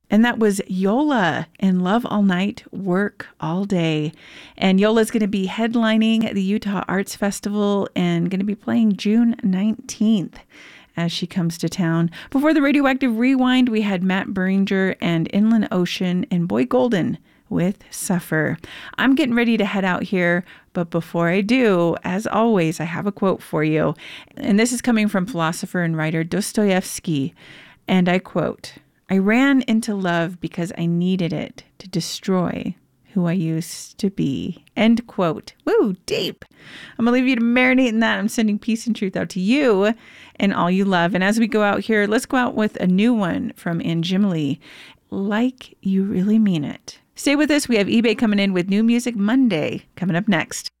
And that was Yola in Love All Night, Work All Day. And Yola's going to be headlining the Utah Arts Festival and going to be playing June 19th as she comes to town. Before the Radioactive Rewind, we had Matt Beringer and Inland Ocean and Boy Golden with Suffer. I'm getting ready to head out here, but before I do, as always, I have a quote for you. And this is coming from philosopher and writer Dostoevsky. And I quote, "I ran into love because I needed it to destroy who I used to be." End quote. Woo, deep. I'm going to leave you to marinate in that. I'm sending peace and truth out to you and all you love. And as we go out here, let's go out with a new one from Anjimli, Like You Really Mean It. Stay with us. We have eBay coming in with New Music Monday coming up next.